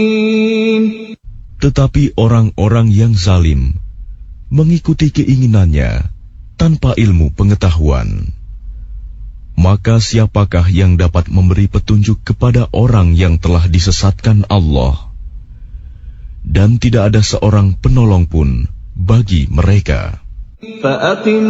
Tetapi orang-orang yang zalim mengikuti keinginannya tanpa ilmu pengetahuan. Maka siapakah yang dapat memberi petunjuk kepada orang yang telah disesatkan Allah? Dan tidak ada seorang penolong pun bagi mereka.